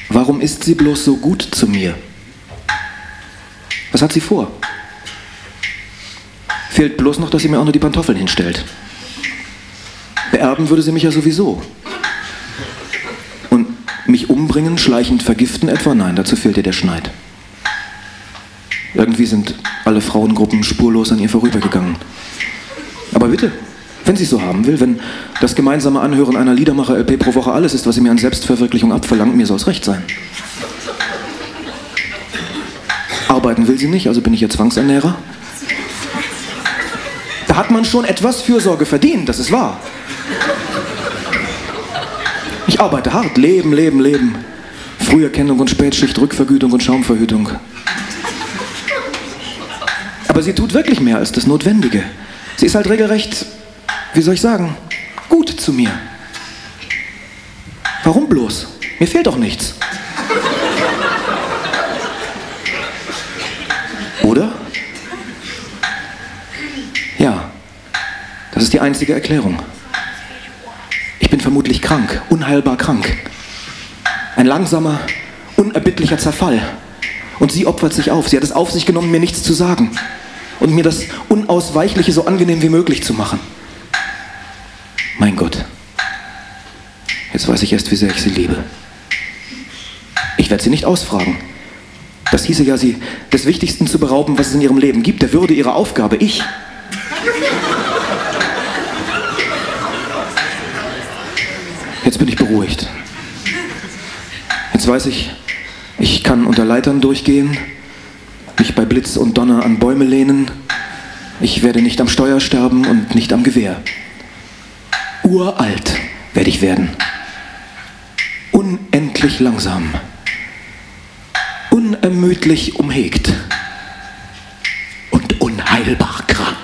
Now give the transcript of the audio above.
Warum ist sie bloß so gut zu mir? Was hat sie vor? Fehlt bloß noch, dass sie mir auch nur die Pantoffeln hinstellt. Beerben würde sie mich ja sowieso. Und mich umbringen, schleichend vergiften etwa? Nein, dazu fehlt ihr der Schneid. Irgendwie sind alle Frauengruppen spurlos an ihr vorübergegangen. Aber bitte, wenn sie es so haben will, wenn das gemeinsame Anhören einer Liedermacher-LP pro Woche alles ist, was sie mir an Selbstverwirklichung abverlangt, mir soll es recht sein. Arbeiten will sie nicht, also bin ich ihr Zwangsernährer. Da hat man schon etwas Fürsorge verdient, das ist wahr. Ich arbeite hart, Leben, Leben, Leben. Früherkennung und Spätschicht, Rückvergütung und Schaumverhütung. Aber sie tut wirklich mehr als das Notwendige. Sie ist halt regelrecht, wie soll ich sagen, gut zu mir. Warum bloß? Mir fehlt doch nichts. Oder? Ja, das ist die einzige Erklärung. Ich bin vermutlich krank, unheilbar krank. Ein langsamer, unerbittlicher Zerfall. Und sie opfert sich auf. Sie hat es auf sich genommen, mir nichts zu sagen. Und mir das Unausweichliche so angenehm wie möglich zu machen. Mein Gott. Jetzt weiß ich erst, wie sehr ich sie liebe. Ich werde sie nicht ausfragen. Das hieße ja, sie des Wichtigsten zu berauben, was es in ihrem Leben gibt, der Würde ihrer Aufgabe, ich. Jetzt bin ich beruhigt. Jetzt weiß ich, ich kann unter Leitern durchgehen, mich bei Blitz und Donner an Bäume lehnen. Ich werde nicht am Steuer sterben und nicht am Gewehr. Uralt werde ich werden. Unendlich langsam. Unermüdlich umhegt. Und unheilbar krank.